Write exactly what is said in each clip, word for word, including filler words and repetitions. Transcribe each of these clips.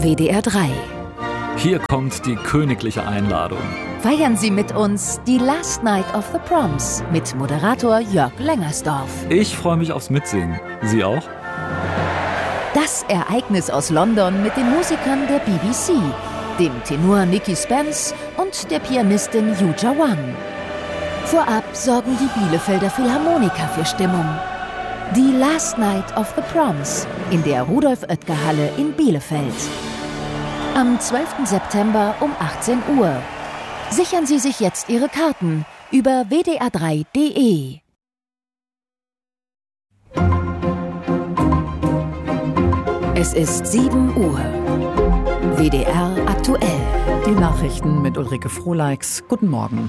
W D R drei. Hier kommt die königliche Einladung. Feiern Sie mit uns die Last Night of the Proms mit Moderator Jörg Lengersdorf. Ich freue mich aufs Mitsingen. Sie auch? Das Ereignis aus London mit den Musikern der B B C, dem Tenor Nicky Spence und der Pianistin Yuja Wang. Vorab sorgen die Bielefelder Philharmoniker für Stimmung. Die Last Night of the Proms in der Rudolf-Oetker-Halle in Bielefeld. Am zwölften September um achtzehn Uhr. Sichern Sie sich jetzt Ihre Karten über w d r drei punkt d e. Es ist sieben Uhr. W D R aktuell. Die Nachrichten mit Ulrike Frohleix. Guten Morgen.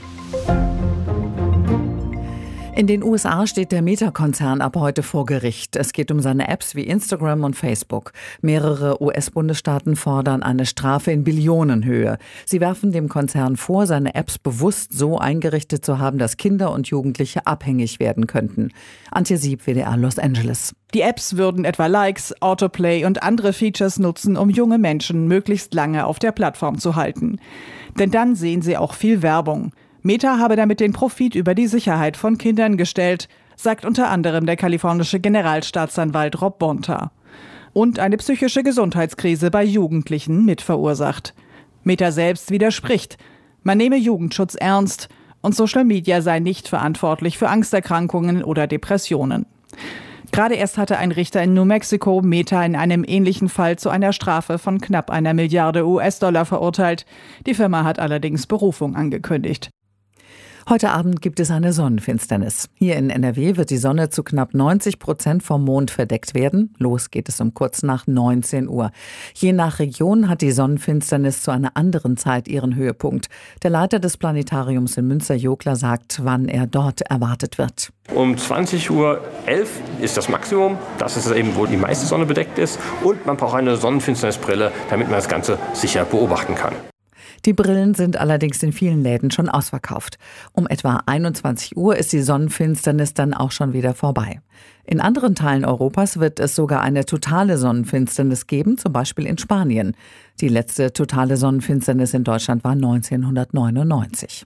In den U S A steht der Meta-Konzern ab heute vor Gericht. Es geht um seine Apps wie Instagram und Facebook. Mehrere U S-Bundesstaaten fordern eine Strafe in Billionenhöhe. Sie werfen dem Konzern vor, seine Apps bewusst so eingerichtet zu haben, dass Kinder und Jugendliche abhängig werden könnten. Antje Sieb, W D R Los Angeles. Die Apps würden etwa Likes, Autoplay und andere Features nutzen, um junge Menschen möglichst lange auf der Plattform zu halten. Denn dann sehen sie auch viel Werbung. Meta habe damit den Profit über die Sicherheit von Kindern gestellt, sagt unter anderem der kalifornische Generalstaatsanwalt Rob Bonta. Und eine psychische Gesundheitskrise bei Jugendlichen mitverursacht. Meta selbst widerspricht. Man nehme Jugendschutz ernst und Social Media sei nicht verantwortlich für Angsterkrankungen oder Depressionen. Gerade erst hatte ein Richter in New Mexico Meta in einem ähnlichen Fall zu einer Strafe von knapp einer Milliarde U S-Dollar verurteilt. Die Firma hat allerdings Berufung angekündigt. Heute Abend gibt es eine Sonnenfinsternis. Hier in N R W wird die Sonne zu knapp neunzig Prozent vom Mond verdeckt werden. Los geht es um kurz nach neunzehn Uhr. Je nach Region hat die Sonnenfinsternis zu einer anderen Zeit ihren Höhepunkt. Der Leiter des Planetariums in Münster-Jokla sagt, wann er dort erwartet wird. Um zwanzig Uhr elf ist das Maximum. Das ist eben, wo die meiste Sonne bedeckt ist. Und man braucht eine Sonnenfinsternisbrille, damit man das Ganze sicher beobachten kann. Die Brillen sind allerdings in vielen Läden schon ausverkauft. Um etwa einundzwanzig Uhr ist die Sonnenfinsternis dann auch schon wieder vorbei. In anderen Teilen Europas wird es sogar eine totale Sonnenfinsternis geben, zum Beispiel in Spanien. Die letzte totale Sonnenfinsternis in Deutschland war neunzehnhundertneunundneunzig.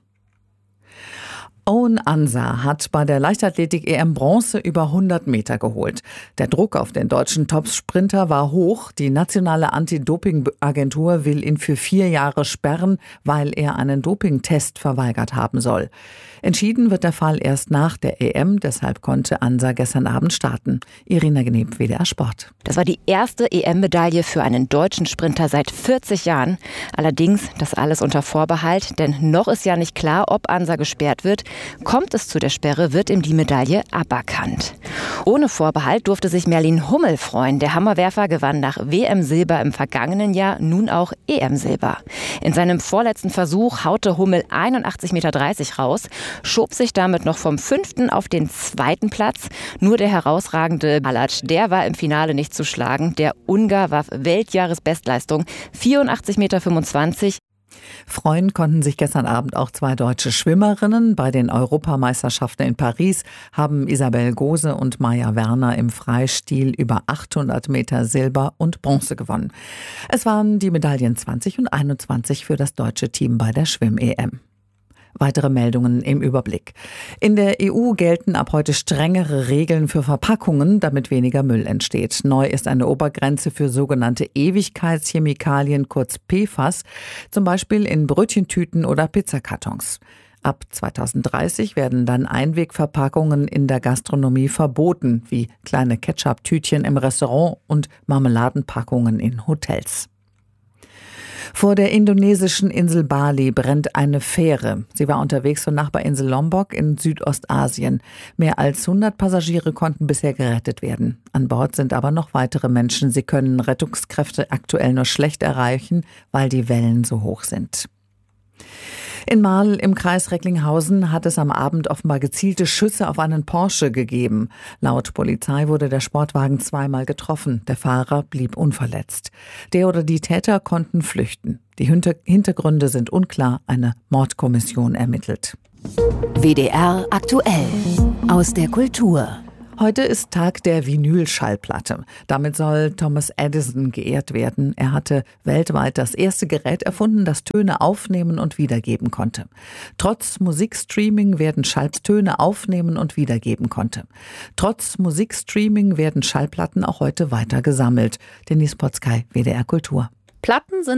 Owen Ansa hat bei der Leichtathletik-E M Bronze über hundert Meter geholt. Der Druck auf den deutschen Top-Sprinter war hoch. Die nationale Anti-Doping-Agentur will ihn für vier Jahre sperren, weil er einen Dopingtest verweigert haben soll. Entschieden wird der Fall erst nach der E M, deshalb konnte Ansa gestern Abend starten. Irina Gneb, W D R Sport. Das war die erste E M-Medaille für einen deutschen Sprinter seit vierzig Jahren. Allerdings das alles unter Vorbehalt, denn noch ist ja nicht klar, ob Ansa gesperrt wird. Kommt es zu der Sperre, wird ihm die Medaille aberkannt. Ohne Vorbehalt durfte sich Merlin Hummel freuen. Der Hammerwerfer gewann nach W M-Silber im vergangenen Jahr nun auch E M-Silber. In seinem vorletzten Versuch haute Hummel einundachtzig Komma dreißig Meter raus, schob sich damit noch vom fünften auf den zweiten Platz. Nur der herausragende Balac, der war im Finale nicht zu schlagen. Der Ungar warf Weltjahresbestleistung vierundachtzig Komma fünfundzwanzig Meter. Freuen konnten sich gestern Abend auch zwei deutsche Schwimmerinnen. Bei den Europameisterschaften in Paris haben Isabel Gose und Maja Werner im Freistil über achthundert Meter Silber und Bronze gewonnen. Es waren die Medaillen zwanzig und einundzwanzig für das deutsche Team bei der Schwimm-E M. Weitere Meldungen im Überblick. In der E U gelten ab heute strengere Regeln für Verpackungen, damit weniger Müll entsteht. Neu ist eine Obergrenze für sogenannte Ewigkeitschemikalien, kurz P F A S, zum Beispiel in Brötchentüten oder Pizzakartons. Ab zweitausenddreißig werden dann Einwegverpackungen in der Gastronomie verboten, wie kleine Ketchup-Tütchen im Restaurant und Marmeladenpackungen in Hotels. Vor der indonesischen Insel Bali brennt eine Fähre. Sie war unterwegs zur Nachbarinsel Lombok in Südostasien. Mehr als hundert Passagiere konnten bisher gerettet werden. An Bord sind aber noch weitere Menschen. Sie können Rettungskräfte aktuell nur schlecht erreichen, weil die Wellen so hoch sind. In Marl im Kreis Recklinghausen hat es am Abend offenbar gezielte Schüsse auf einen Porsche gegeben. Laut Polizei wurde der Sportwagen zweimal getroffen. Der Fahrer blieb unverletzt. Der oder die Täter konnten flüchten. Die Hintergründe sind unklar. Eine Mordkommission ermittelt. W D R aktuell aus der Kultur. Heute ist Tag der Vinylschallplatte. Damit soll Thomas Edison geehrt werden. Er hatte weltweit das erste Gerät erfunden, das Töne aufnehmen und wiedergeben konnte. Trotz Musikstreaming werden Schalltöne aufnehmen und wiedergeben konnte. Trotz Musikstreaming werden Schallplatten auch heute weiter gesammelt. Denise Potzkei, W D R Kultur. Platten sind